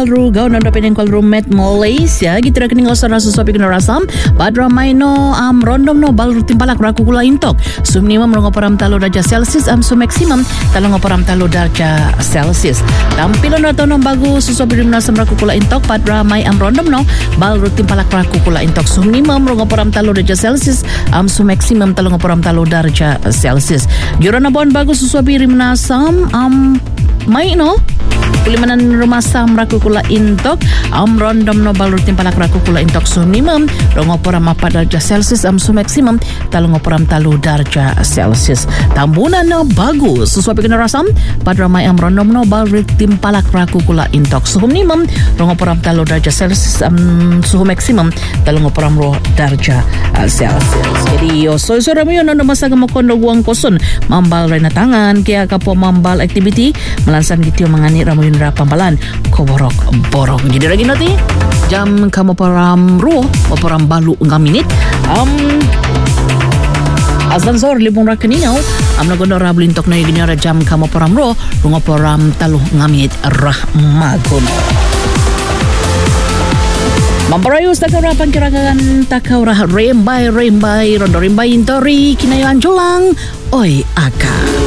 Kuala Gau nanda peneng Kuala Met Malaysia gitu rekening osana sesuatu kena rasam badra maino rondom no bal rutin palak raku kula intok sumnima merongoparam talo darjah Celsius su maksimum talongoparam talo darjah Celsius tampilan ratono bagu sesuatu nasam raku kula intok badra mai rondom no bal rutin palak raku kula intok sumnima merongoparam talo darjah Celsius su maksimum talongoparam talo darjah Celsius jurana bon bagu sesuatu nasam mai no Pulimanan rumah sam raku kula intok rondom no bal rutin palak raku kula intok minimum rongoporam 4 darjah Celsius su maksimum talongoporam talo darjah Celsius tambunan no bagus sesuai kena rasam pada ramai rondom no bal rutin palak raku kula intok suhu minimum rongoporam talo darjah Celsius suhu maksimum talongoporam ro darjah Celsius jadi yo so-so rami yo no masa kemokondo guang kosun mambal rena tangan kaya kapo mambal aktiviti melansan gitu mangani ramu Indra pambalan ko borok jadi lagi nanti jam kamu param ro param balu ngam minit Azan zor libung rakeninau nagono rablintok na ignora jam kamu param ro param taluh ngamit rahmagun Mamparayus takawrapan kirangan takawrah rembay rondo rembay intori kinayan julang oi aka